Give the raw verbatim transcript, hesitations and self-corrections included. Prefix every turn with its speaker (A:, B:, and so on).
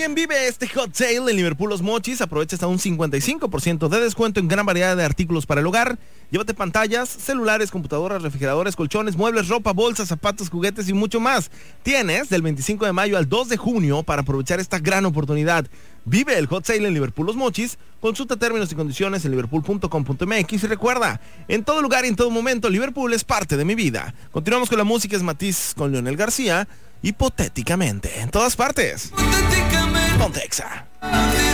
A: también vive este hot sale en Liverpool Los Mochis. Aprovecha hasta un cincuenta y cinco por ciento de descuento en gran variedad de artículos para el hogar. Llévate pantallas, celulares, computadoras, refrigeradores, colchones, muebles, ropa, bolsas, zapatos, juguetes y mucho más. Tienes del veinticinco de mayo al dos de junio para aprovechar esta gran oportunidad. Vive el hot sale en Liverpool Los Mochis. Consulta términos y condiciones en liverpool punto com punto m x y recuerda, en todo lugar y en todo momento, Liverpool es parte de mi vida. Continuamos con la música, es Matiz con Leonel García. Hipotéticamente, en todas partes. Ponte Exa.